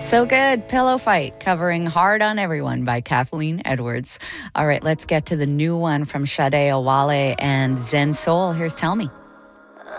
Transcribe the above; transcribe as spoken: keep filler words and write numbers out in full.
So good. Pillow Fight, covering Hard on Everyone by Kathleen Edwards. All right, let's get to the new one from Sade Awale and Zen Soul. Here's Tell Me.